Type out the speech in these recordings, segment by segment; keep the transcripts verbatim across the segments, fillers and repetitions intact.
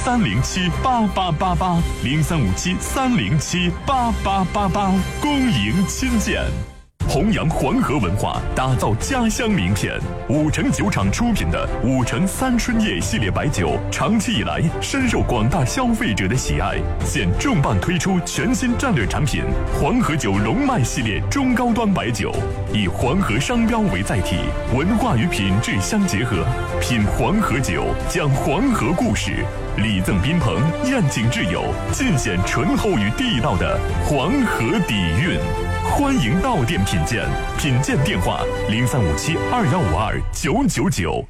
三零七八八八八零三五七三零七八八八八，恭迎亲见。弘扬黄河文化，打造家乡名片。五城酒厂出品的五城三春叶系列白酒，长期以来深受广大消费者的喜爱。现重磅推出全新战略产品——黄河酒龙脉系列中高端白酒，以黄河商标为载体，文化与品质相结合。品黄河酒，讲黄河故事，礼赠宾朋，宴请挚友，尽显醇厚与地道的黄河底蕴。欢迎到店品鉴，品鉴电话零三五七二幺五二九九九。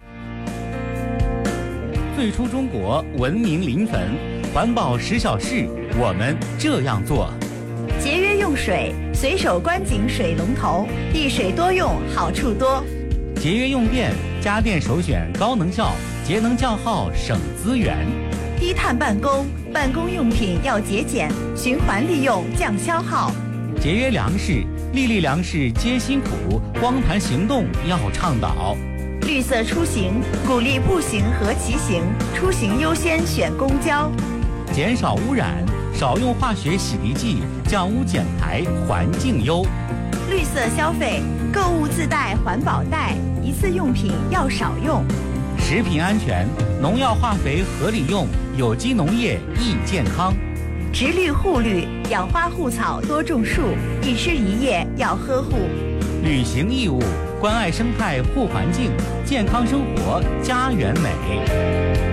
最初中国文明临汾，环保十小事，我们这样做： 节约用水，随手关紧水龙头，一水多用，好处多； 节约用电，家电首选高能效，节能降耗，省资源； 低碳办公，办公用品要节俭，循环利用，降消耗； 节约粮食，粒粒粮食皆辛苦，光盘行动要倡导； 绿色出行，鼓励步行和骑行，出行优先选公交； 减少污染，少用化学洗涤剂，降污减排，环境优； 绿色消费，购物自带环保袋，一次用品要少用； 食品安全，农药化肥合理用，有机农业益健康； 植绿护绿，养花护草多种树，一枝一叶要呵护； 履行义务，关爱生态护环境，健康生活家园美。